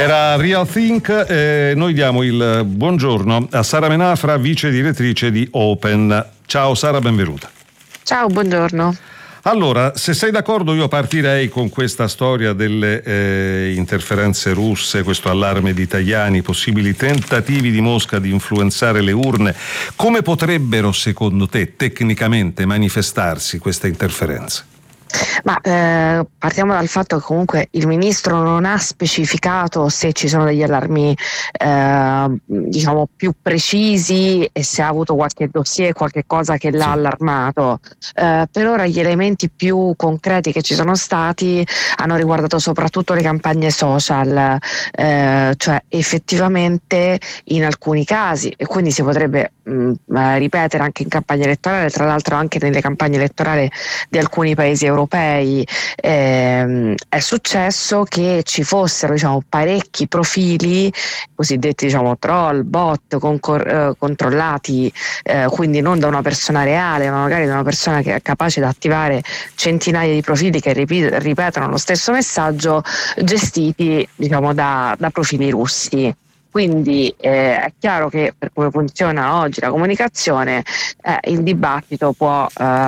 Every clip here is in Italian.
Era Real Think. Noi diamo il buongiorno a Sara Menafra, vice direttrice di Open. Ciao Sara, benvenuta. Ciao, buongiorno. Allora, se sei d'accordo, io partirei con questa storia delle interferenze russe, questo allarme di Tajani, possibili tentativi di Mosca di influenzare le urne. Come potrebbero, secondo te, tecnicamente manifestarsi queste interferenze? Ma partiamo dal fatto che comunque il ministro non ha specificato se ci sono degli allarmi diciamo più precisi e se ha avuto qualche dossier, qualche cosa che l'ha allarmato. Per ora gli elementi più concreti che ci sono stati hanno riguardato soprattutto le campagne social, cioè effettivamente in alcuni casi, e quindi si potrebbe ripetere anche in campagna elettorale, tra l'altro anche nelle campagne elettorali di alcuni paesi europei, è successo che ci fossero parecchi profili cosiddetti troll, bot controllati, quindi non da una persona reale ma magari da una persona che è capace di attivare centinaia di profili che ripetono lo stesso messaggio, gestiti da profili russi. Quindi è chiaro che per come funziona oggi la comunicazione, il dibattito può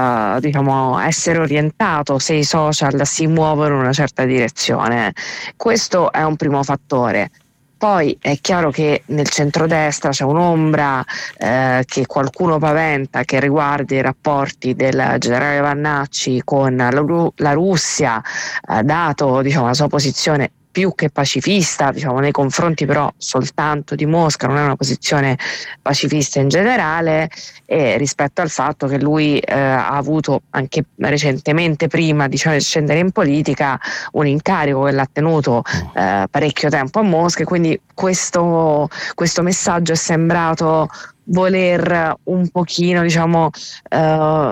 essere orientato se i social si muovono in una certa direzione. Questo è un primo fattore. Poi è chiaro che nel centrodestra c'è un'ombra che qualcuno paventa, che riguardi i rapporti del generale Vannacci con la Russia, dato la sua posizione più che pacifista, nei confronti però soltanto di Mosca, non è una posizione pacifista in generale, e rispetto al fatto che lui ha avuto anche recentemente, prima di scendere in politica, un incarico che l'ha tenuto parecchio tempo a Mosca, e quindi questo messaggio è sembrato voler un pochino